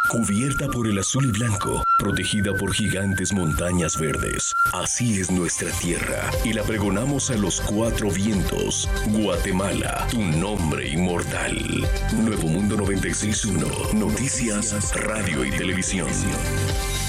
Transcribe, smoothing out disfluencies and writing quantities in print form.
cubierta por el azul y blanco, protegida por gigantes montañas verdes. Así es nuestra tierra y la pregonamos a los cuatro vientos. Guatemala, tu nombre inmortal. Nuevo Mundo 96.1, noticias, radio y televisión.